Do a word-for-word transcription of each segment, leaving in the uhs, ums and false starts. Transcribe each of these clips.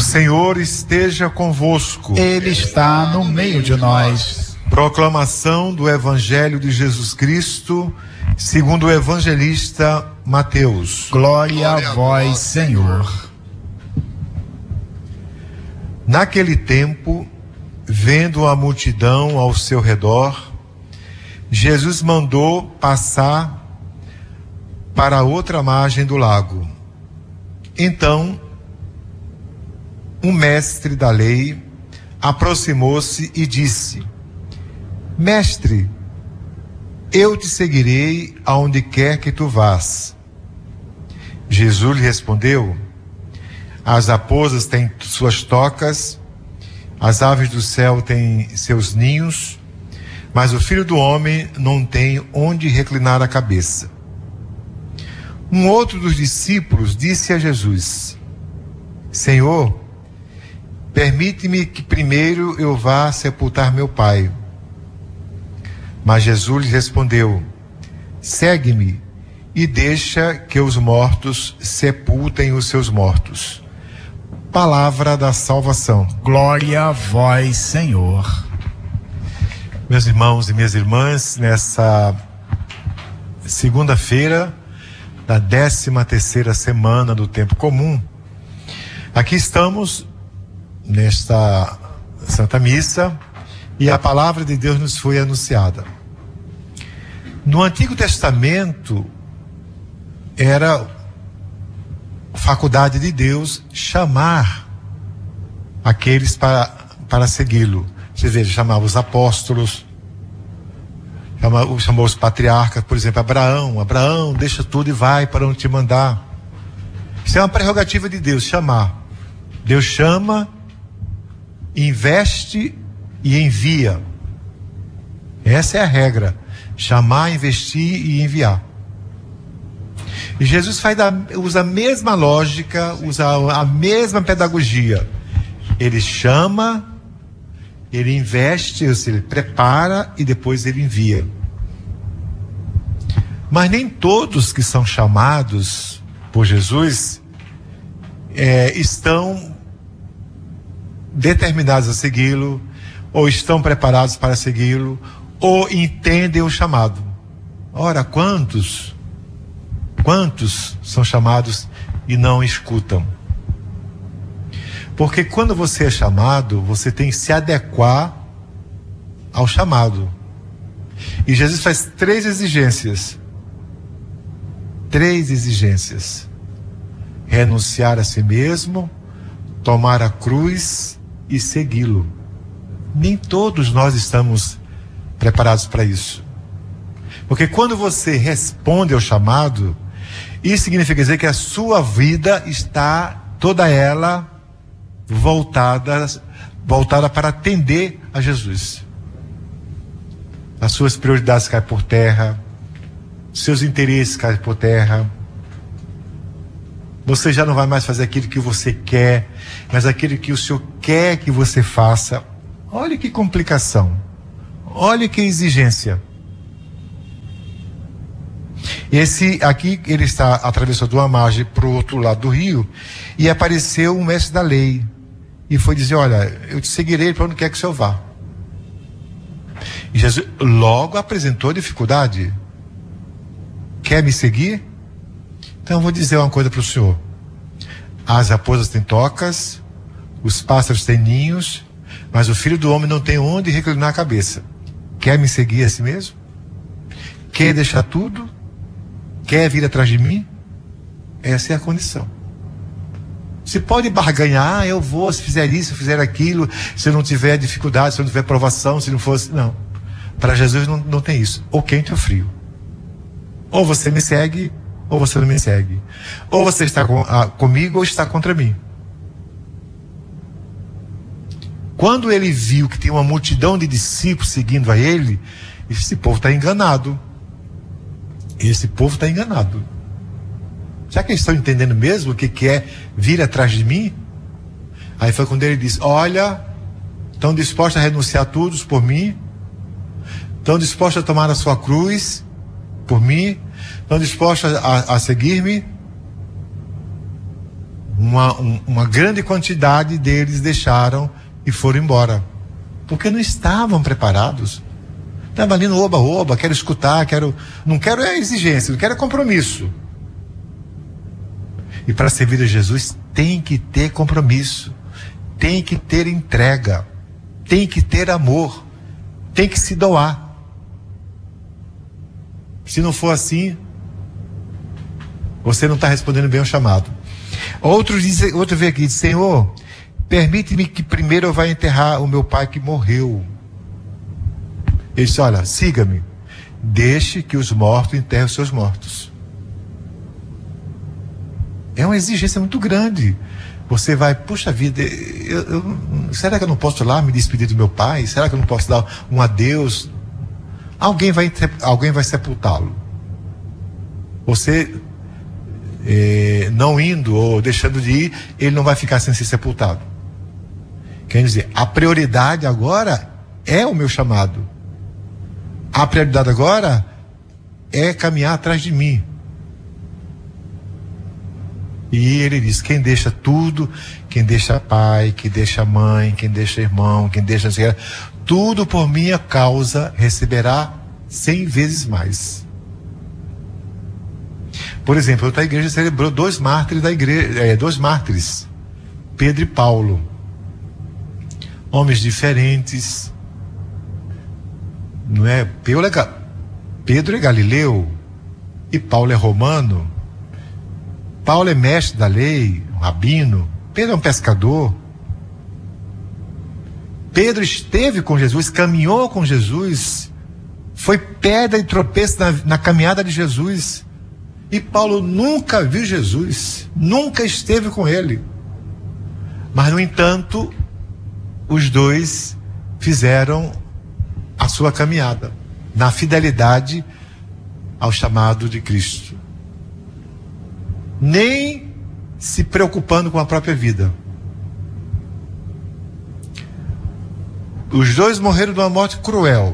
Senhor esteja convosco. Ele está no meio de nós. Proclamação do Evangelho de Jesus Cristo, segundo o evangelista Mateus. Glória a vós, Senhor. Naquele tempo, vendo a multidão ao seu redor, Jesus mandou passar para a outra margem do lago. Então, um mestre da lei aproximou-se e disse: Mestre, eu te seguirei aonde quer que tu vás. Jesus lhe respondeu: As raposas têm suas tocas, as aves do céu têm seus ninhos, mas o Filho do Homem não tem onde reclinar a cabeça. Um outro dos discípulos disse a Jesus: Senhor, permite-me que primeiro eu vá sepultar meu pai. Mas Jesus lhe respondeu: Segue-me e deixa que os mortos sepultem os seus mortos. Palavra da salvação. Glória a vós, Senhor. Meus irmãos e minhas irmãs, nessa segunda-feira da décima terceira semana do tempo comum, aqui estamos nesta Santa Missa e a palavra de Deus nos foi anunciada. No Antigo Testamento era faculdade de Deus chamar aqueles para, para segui-lo. Você vê, chamava os apóstolos, chamou, chamou os patriarcas, por exemplo, Abraão. Abraão, deixa tudo e vai para onde te mandar. Isso é uma prerrogativa de Deus, chamar. Deus chama, investe e envia. Essa é a regra: chamar, investir e enviar. E Jesus faz da, usa a mesma lógica, usa a mesma pedagogia. Ele chama, ele investe, ou seja, ele prepara e depois ele envia. Mas nem todos que são chamados por Jesus é, estão determinados a segui-lo, ou estão preparados para segui-lo, ou entendem o chamado. Ora, quantos, quantos são chamados e não escutam? Porque quando você é chamado, você tem que se adequar ao chamado. E Jesus faz três exigências. Três exigências: renunciar a si mesmo, tomar a cruz e segui-lo. Nem todos nós estamos preparados para isso. Porque quando você responde ao chamado, isso significa dizer que a sua vida está toda ela voltada, voltada para atender a Jesus. As suas prioridades caem por terra, seus interesses caem por terra. Você já não vai mais fazer aquilo que você quer, mas aquilo que o Senhor quer que você faça. Olha que complicação. Olha que exigência. Esse aqui, ele está atravessando uma margem para o outro lado do rio, e apareceu um mestre da lei e foi dizer: olha, eu te seguirei para onde quer que o Senhor vá. E Jesus logo apresentou dificuldade. Quer me seguir? Então eu vou dizer uma coisa para o senhor: as raposas têm tocas, os pássaros têm ninhos, mas o Filho do Homem não tem onde reclinar a cabeça. Quer me seguir assim mesmo? Quer deixar tudo? Quer vir atrás de mim? Essa é a condição. Se pode barganhar: ah, eu vou, se fizer isso, se fizer aquilo, se eu não tiver dificuldade, se eu não tiver provação, se não fosse... Não. Para Jesus não, não tem isso. Ou quente ou frio. Ou você me segue, ou você não me segue. Ou você está com, ah, comigo, ou está contra mim. Quando ele viu que tinha uma multidão de discípulos seguindo a ele, esse povo está enganado. Esse povo está enganado. Será que eles estão entendendo mesmo o que, que é vir atrás de mim? Aí foi quando ele disse: olha, estão dispostos a renunciar a tudo por mim? Estão dispostos a tomar a sua cruz por mim? Estão dispostos a, a seguir-me? uma, um, uma grande quantidade deles deixaram e foram embora, porque não estavam preparados. Estava ali no oba-oba, quero escutar, quero, não quero é exigência, não quero é compromisso. E para servir a Jesus tem que ter compromisso, tem que ter entrega, tem que ter amor, tem que se doar. Se não for assim, você não está respondendo bem ao chamado. Outro, diz, outro vem aqui e diz: Senhor, permite-me que primeiro eu vá enterrar o meu pai que morreu. Ele disse: olha, siga-me, deixe que os mortos enterrem os seus mortos. É uma exigência muito grande. Você vai, puxa vida, eu, eu, será que eu não posso ir lá me despedir do meu pai? Será que eu não posso dar um adeus? Alguém vai, alguém vai sepultá-lo. Você eh, não indo ou deixando de ir, ele não vai ficar sem ser sepultado. Quer dizer, a prioridade agora é o meu chamado. A prioridade agora é caminhar atrás de mim. E ele diz: quem deixa tudo, quem deixa pai, quem deixa mãe, quem deixa irmão, quem deixa tudo por minha causa, receberá cem vezes mais. Por exemplo, outra igreja celebrou dois mártires da igreja, é, dois mártires, Pedro e Paulo, homens diferentes, não é? Pedro é galileu e Paulo é romano. Paulo é mestre da lei, um rabino. Pedro é um pescador. Pedro esteve com Jesus, caminhou com Jesus, foi pedra e tropeço na, na caminhada de Jesus. E Paulo nunca viu Jesus, nunca esteve com ele. Mas, no entanto, os dois fizeram a sua caminhada na fidelidade ao chamado de Cristo, nem se preocupando com a própria vida. Os dois morreram de uma morte cruel.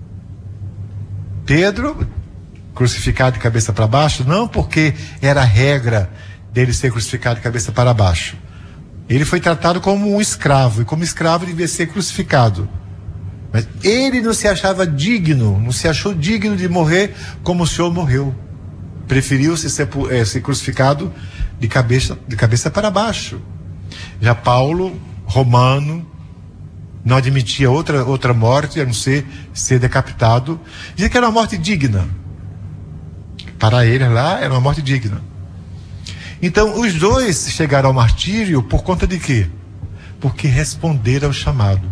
Pedro, crucificado de cabeça para baixo, não porque era a regra dele ser crucificado de cabeça para baixo. Ele foi tratado como um escravo, e como escravo devia ser crucificado. Mas ele não se achava digno, não se achou digno de morrer como o Senhor morreu. Preferiu ser, é, ser crucificado de cabeça, de cabeça para baixo. Já Paulo, romano, não admitia outra, outra morte a não ser ser decapitado. Dizia que era uma morte digna. Para ele lá era uma morte digna. Então os dois chegaram ao martírio por conta de quê? Porque responderam ao chamado.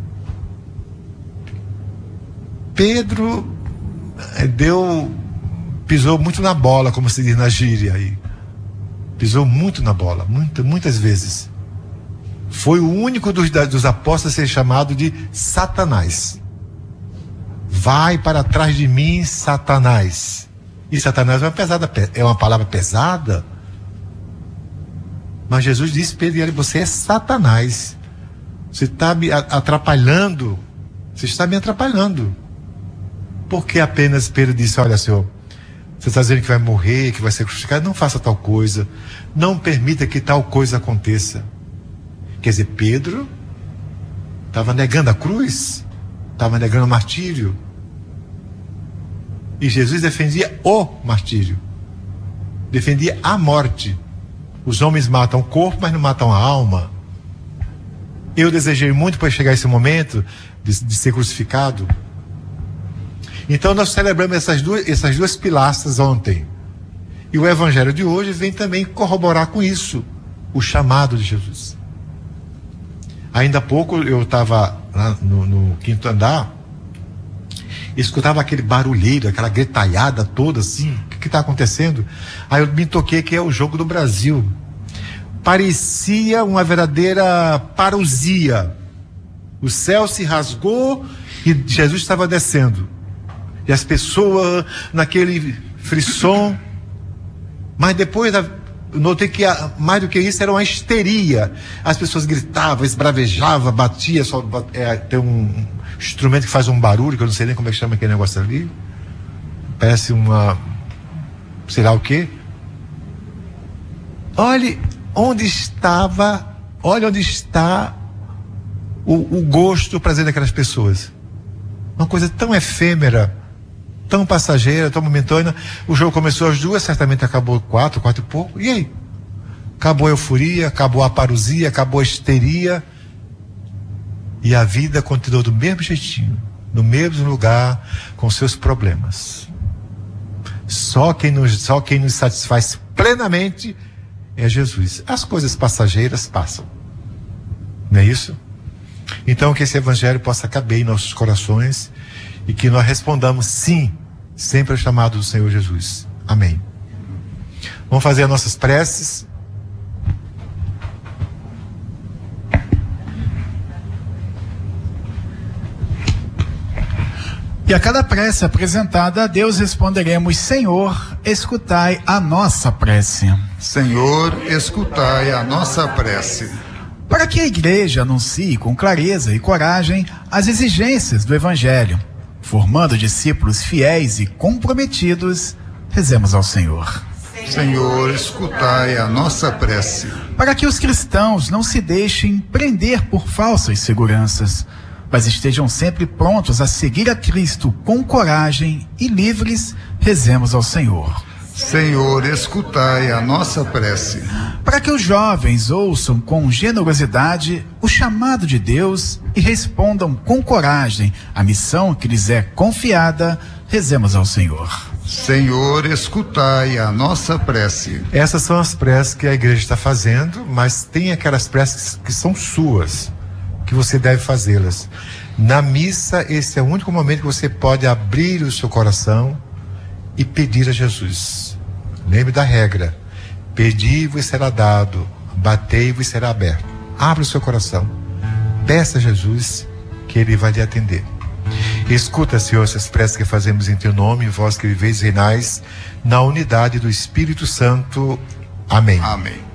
Pedro deu, pisou muito na bola, como se diz na gíria aí. Pisou muito na bola, muita, muitas vezes. Foi o único dos, dos apóstolos a ser chamado de Satanás. Vai para trás de mim, Satanás. E Satanás é uma, pesada, é uma palavra pesada. Mas Jesus disse para ele: você é Satanás. Você está me atrapalhando. Você está me atrapalhando. Porque apenas Pedro disse: olha, Senhor, você está dizendo que vai morrer, que vai ser crucificado, não faça tal coisa, não permita que tal coisa aconteça. Quer dizer, Pedro estava negando a cruz, estava negando o martírio, e Jesus defendia o martírio, defendia a morte. Os homens matam o corpo, mas não matam a alma. Eu desejei muito para chegar esse momento de, de ser crucificado. Então nós celebramos essas duas, essas duas pilastras ontem. E o evangelho de hoje vem também corroborar com isso, o chamado de Jesus. Ainda há pouco eu estava lá no, no quinto andar, escutava aquele barulheiro, aquela gritalhada toda assim, o que está acontecendo? Aí eu me toquei que é o jogo do Brasil. Parecia uma verdadeira parousia. O céu se rasgou e Jesus estava descendo. E as pessoas naquele frisson. Mas depois notei que mais do que isso era uma histeria. As pessoas gritavam, esbravejavam, batiam. Só, é, tem um instrumento que faz um barulho, que eu não sei nem como é que chama aquele negócio ali. Parece uma... sei lá o quê. Olhe, onde estava, olha onde está o, o gosto, o prazer daquelas pessoas. Uma coisa tão efêmera, tão passageira, tão momentânea. O jogo começou às duas, certamente acabou quatro, quatro e pouco. E aí? Acabou a euforia, acabou a parousia, acabou a histeria. E a vida continuou do mesmo jeitinho, no mesmo lugar, com seus problemas. Só quem nos, só quem nos satisfaz plenamente é Jesus. As coisas passageiras passam. Não é isso? Então que esse evangelho possa caber em nossos corações e que nós respondamos sim, sempre ao chamado do Senhor Jesus. Amém. Vamos fazer as nossas preces. E a cada prece apresentada a Deus responderemos: Senhor, escutai a nossa prece. Senhor, escutai a nossa prece. Para que a igreja anuncie com clareza e coragem as exigências do Evangelho, formando discípulos fiéis e comprometidos, rezemos ao Senhor. Senhor, escutai a nossa prece. Para que os cristãos não se deixem prender por falsas seguranças, mas estejam sempre prontos a seguir a Cristo com coragem e livres, rezemos ao Senhor. Senhor, escutai a nossa prece. Para que os jovens ouçam com generosidade o chamado de Deus e respondam com coragem à missão que lhes é confiada, rezemos ao Senhor. Senhor, escutai a nossa prece. Essas são as preces que a igreja está fazendo, mas tem aquelas preces que são suas, que você deve fazê-las. Na missa, esse é o único momento que você pode abrir o seu coração e pedir a Jesus. Lembre da regra: pedi-vos será dado, batei-vos será aberto. Abra o seu coração, peça a Jesus que Ele vai lhe atender. Escuta, Senhor, essas preces que fazemos em Teu nome, vós que viveis e reinais na unidade do Espírito Santo. Amém. Amém.